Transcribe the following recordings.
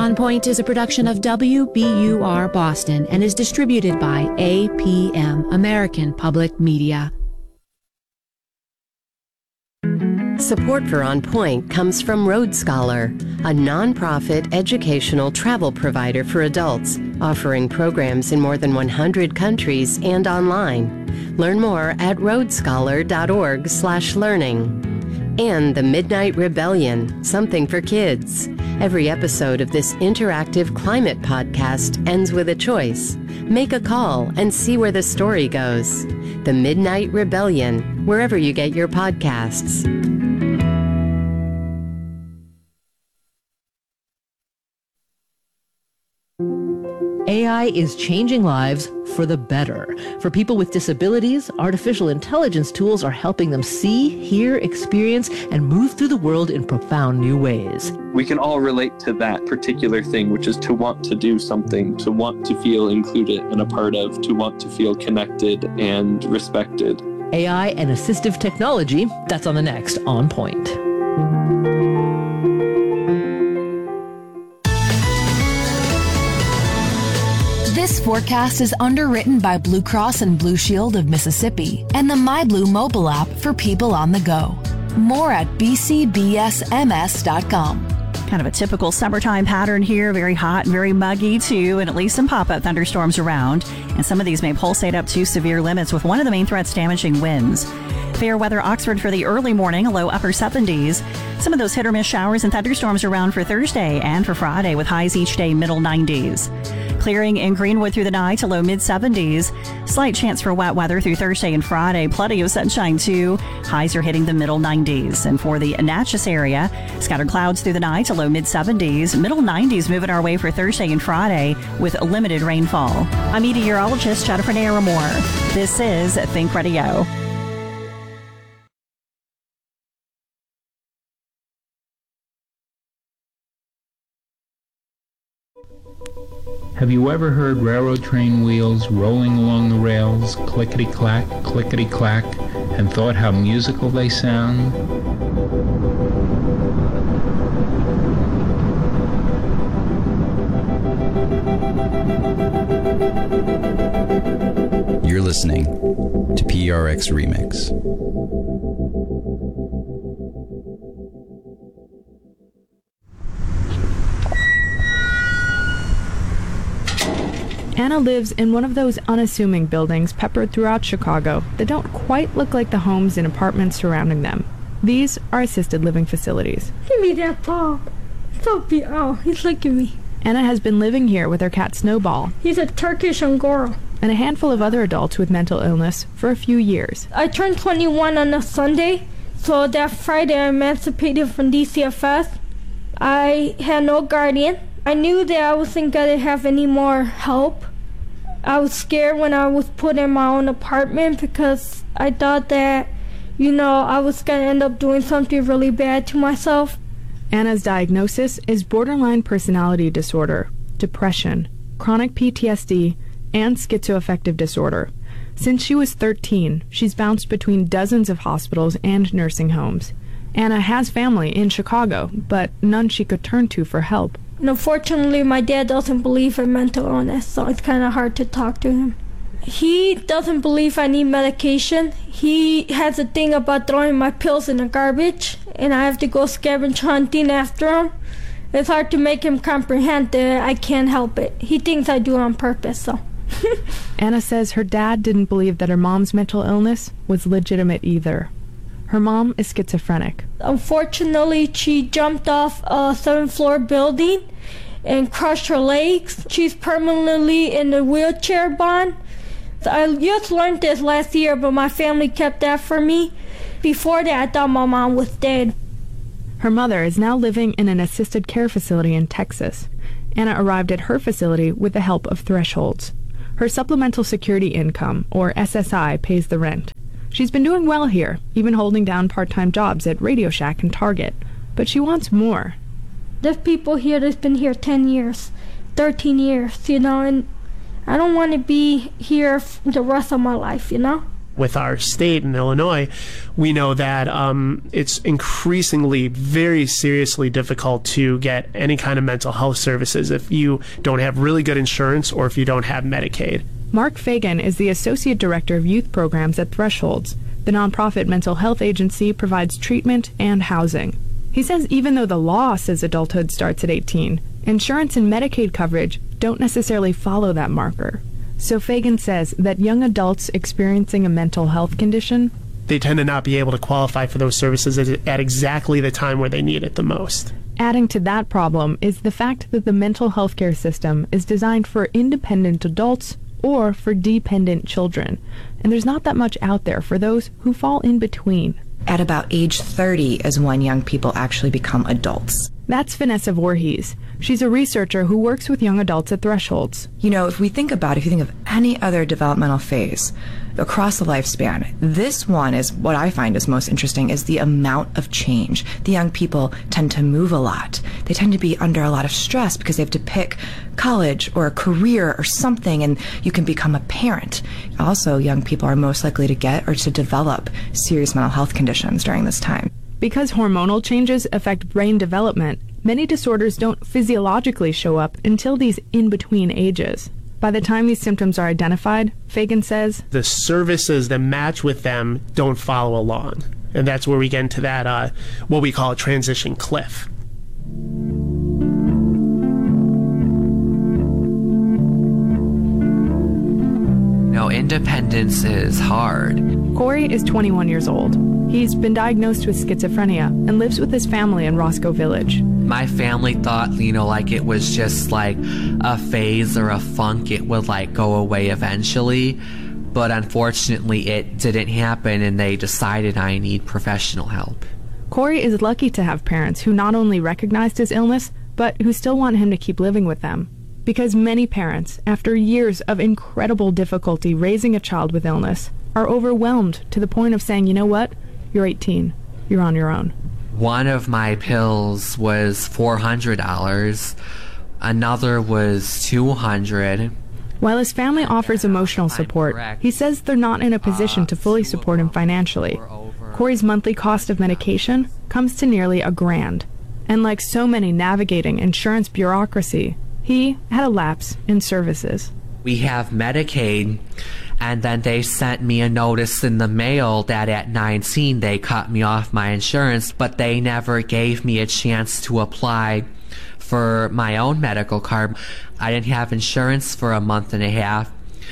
On Point is a production of WBUR Boston and is distributed by APM, American Public Media. Support for On Point comes from Road Scholar, a nonprofit educational travel provider for adults, offering programs in more than 100 countries and online. Learn more at roadscholar.org/learning. And The Midnight Rebellion, something for kids. Every episode of this interactive climate podcast ends with a choice. Make a call and see where the story goes. The Midnight Rebellion, wherever you get your podcasts. AI is changing lives for the better. For people with disabilities, artificial intelligence tools are helping them see, hear, experience, and move through the world in profound new ways. We can all relate to that particular thing, which is to want to do something, to want to feel included and a part of, to want to feel connected and respected. AI and assistive technology, that's on the next On Point. This forecast is underwritten by Blue Cross and Blue Shield of Mississippi and the MyBlue mobile app for people on the go. More at bcbsms.com. Kind of a typical summertime pattern here, very hot and very muggy too, and at least some pop-up thunderstorms around. And some of these may pulsate up to severe limits with one of the main threats damaging winds. Fair weather Oxford for the early morning, a low upper 70s. Some of those hit or miss showers and thunderstorms around for Thursday and for Friday with highs each day middle 90s. Clearing in Greenwood through the night, a low mid-70s. Slight chance for wet weather through Thursday and Friday. Plenty of sunshine, too. Highs are hitting the middle 90s. And for the Natchez area, scattered clouds through the night, a low mid-70s. Middle 90s moving our way for Thursday and Friday with limited rainfall. I'm meteorologist Jennifer Naramore. This is Think Radio. Have you ever heard railroad train wheels rolling along the rails, clickety-clack, clickety-clack, and thought how musical they sound? You're listening to PRX Remix. Anna lives in one of those unassuming buildings peppered throughout Chicago that don't quite look like the homes and apartments surrounding them. These are assisted living facilities. Give me that ball. Oh, he's licking me. Anna has been living here with her cat Snowball. He's a Turkish Angora. And a handful of other adults with mental illness for a few years. I turned 21 on a Sunday, so that Friday I emancipated from DCFS. I had no guardian. I knew that I wasn't going to have any more help. I was scared when I was put in my own apartment because I thought that, I was going to end up doing something really bad to myself. Anna's diagnosis is borderline personality disorder, depression, chronic PTSD, and schizoaffective disorder. Since she was 13, she's bounced between dozens of hospitals and nursing homes. Anna has family in Chicago, but none she could turn to for help. And unfortunately, my dad doesn't believe in mental illness, so it's kind of hard to talk to him. He doesn't believe I need medication. He has a thing about throwing my pills in the garbage, and I have to go scavenge hunting after them. It's hard to make him comprehend that I can't help it. He thinks I do it on purpose, so. Anna says her dad didn't believe that her mom's mental illness was legitimate either. Her mom is schizophrenic. Unfortunately, she jumped off a 7th-floor building and crushed her legs. She's permanently in a wheelchair bond. I just learned this last year, but my family kept that for me. Before that, I thought my mom was dead. Her mother is now living in an assisted care facility in Texas. Anna arrived at her facility with the help of Thresholds. Her Supplemental Security Income, or SSI, pays the rent. She's been doing well here, even holding down part-time jobs at Radio Shack and Target. But she wants more. There's people here that's been here 10 years, 13 years, and I don't want to be here the rest of my life, With our state in Illinois, we know that it's increasingly very seriously difficult to get any kind of mental health services if you don't have really good insurance or if you don't have Medicaid. Mark Fagan is the Associate Director of Youth Programs at Thresholds. The nonprofit mental health agency provides treatment and housing. He says even though the law says adulthood starts at 18, insurance and Medicaid coverage don't necessarily follow that marker. So Fagan says that young adults experiencing a mental health condition, they tend to not be able to qualify for those services at exactly the time where they need it the most. Adding to that problem is the fact that the mental health care system is designed for independent adults or for dependent children, and there's not that much out there for those who fall in between. At about age 30 is when young people actually become adults. That's Vanessa Voorhees. She's a researcher who works with young adults at Thresholds. You know, if you think of any other developmental phase across the lifespan, this one is what I find is most interesting, is the amount of change. The young people tend to move a lot. They tend to be under a lot of stress because they have to pick college or a career or something, and you can become a parent. Also, young people are most likely to get or to develop serious mental health conditions during this time. Because hormonal changes affect brain development, many disorders don't physiologically show up until these in-between ages. By the time these symptoms are identified, Fagan says, the services that match with them don't follow along. And that's where we get into that, what we call a transition cliff. No, independence is hard. Corey is 21 years old. He's been diagnosed with schizophrenia and lives with his family in Roscoe Village. My family thought, like it was just like a phase or a funk. It would go away eventually. But unfortunately, it didn't happen, and they decided I need professional help. Corey is lucky to have parents who not only recognized his illness, but who still want him to keep living with them. Because many parents, after years of incredible difficulty raising a child with illness, are overwhelmed to the point of saying, you know what? You're 18. You're on your own. One of my pills was $400. Another was $200. While his family offers emotional support, he says they're not in a position to fully support him financially. Corey's monthly cost of medication comes to nearly $1,000. And like so many navigating insurance bureaucracy, he had a lapse in services. We have Medicaid, and then they sent me a notice in the mail that at 19 they cut me off my insurance, but they never gave me a chance to apply for my own medical card. I didn't have insurance for a month and a half.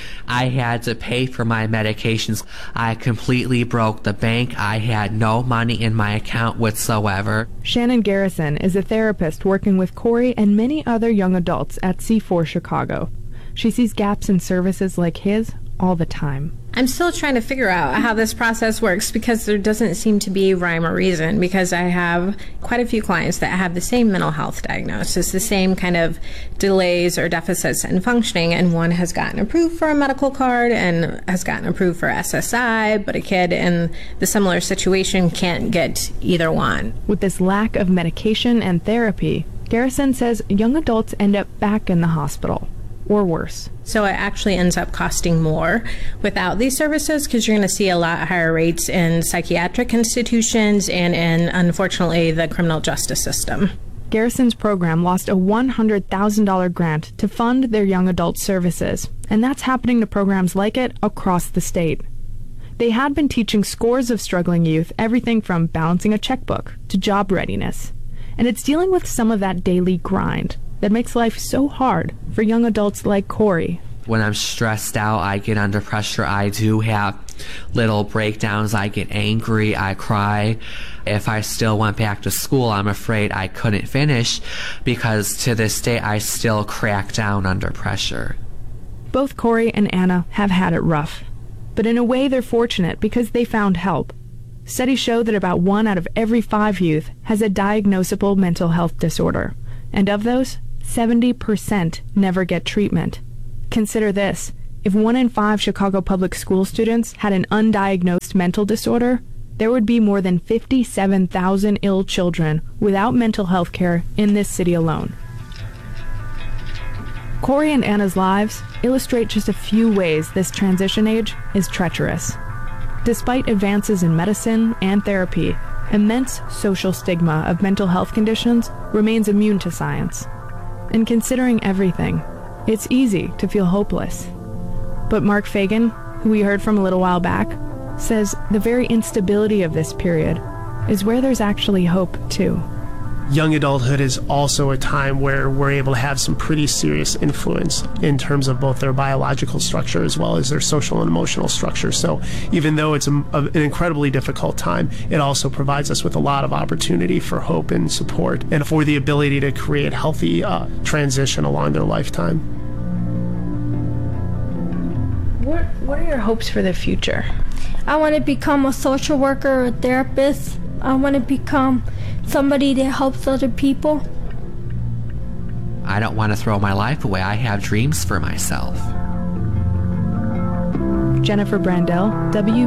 I had to pay for my medications. I completely broke the bank. I had no money in my account whatsoever. Shannon Garrison is a therapist working with Corey and many other young adults at C4 Chicago. She sees gaps in services like his all the time. I'm still trying to figure out how this process works because there doesn't seem to be rhyme or reason, because I have quite a few clients that have the same mental health diagnosis, the same kind of delays or deficits in functioning, and one has gotten approved for a medical card and has gotten approved for SSI, but a kid in the similar situation can't get either one. With this lack of medication and therapy, Garrison says young adults end up back in the hospital, or worse. So it actually ends up costing more without these services, because you're going to see a lot higher rates in psychiatric institutions and in, unfortunately, the criminal justice system. Garrison's program lost a $100,000 grant to fund their young adult services, and that's happening to programs like it across the state. They had been teaching scores of struggling youth everything from balancing a checkbook to job readiness, and it's dealing with some of that daily grind that makes life so hard for young adults like Corey. When I'm stressed out, I get under pressure. I do have little breakdowns. I get angry. I cry. If I still went back to school, I'm afraid I couldn't finish, because to this day I still crack down under pressure. Both Corey and Anna have had it rough, but in a way they're fortunate because they found help. Studies show that about 1 out of every 5 youth has a diagnosable mental health disorder, and of those, 70% never get treatment. Consider this: if 1 in 5 Chicago public school students had an undiagnosed mental disorder, there would be more than 57,000 ill children without mental health care in this city alone. Corey and Anna's lives illustrate just a few ways this transition age is treacherous. Despite advances in medicine and therapy, immense social stigma of mental health conditions remains immune to science. And considering everything, it's easy to feel hopeless. But Mark Fagan, who we heard from a little while back, says the very instability of this period is where there's actually hope, too. Young adulthood is also a time where we're able to have some pretty serious influence in terms of both their biological structure as well as their social and emotional structure. So even though it's an incredibly difficult time, it also provides us with a lot of opportunity for hope and support and for the ability to create healthy transition along their lifetime. What are your hopes for the future? I want to become a social worker or a therapist. I want to become somebody that helps other people. I don't want to throw my life away. I have dreams for myself. Jennifer Brandel, WB